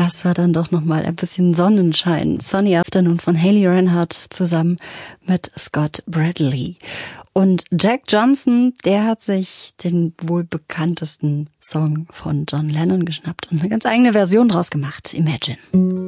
Das war dann doch nochmal ein bisschen Sonnenschein. Sunny Afternoon von Haley Reinhardt zusammen mit Scott Bradley. Und Jack Johnson, der hat sich den wohl bekanntesten Song von John Lennon geschnappt und eine ganz eigene Version draus gemacht. Imagine.